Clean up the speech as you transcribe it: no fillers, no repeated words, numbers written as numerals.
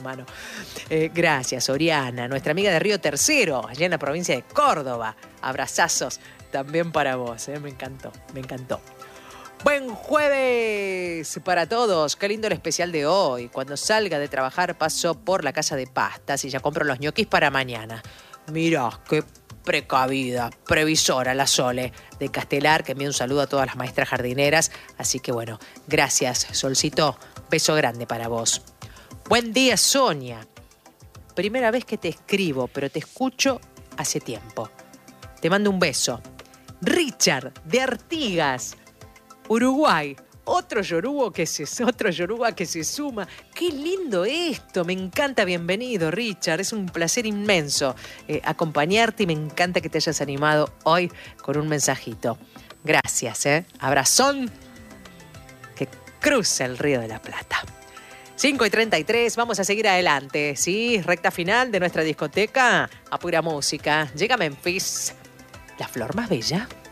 mano. Gracias, Oriana, nuestra amiga de Río Tercero, allá en la provincia de Córdoba. Abrazazos también para vos, me encantó, me encantó. Buen jueves para todos. Qué lindo el especial de hoy. Cuando salga de trabajar paso por la casa de pastas y ya compro los ñoquis para mañana. Mirá, qué precavida, previsora la Sole de Castelar, que envía un saludo a todas las maestras jardineras. Así que bueno, gracias, Solcito. Beso grande para vos. Buen día, Sonia. Primera vez que te escribo, pero te escucho hace tiempo. Te mando un beso. Richard, de Artigas, Uruguay. Otro yoruba que se suma. Qué lindo esto, me encanta. Bienvenido, Richard. Es un placer inmenso acompañarte y me encanta que te hayas animado hoy con un mensajito. Gracias, Abrazón que cruza el Río de la Plata. 5:33, vamos a seguir adelante, ¿sí? Recta final de nuestra discoteca a pura música. Llega Memphis, la flor más bella.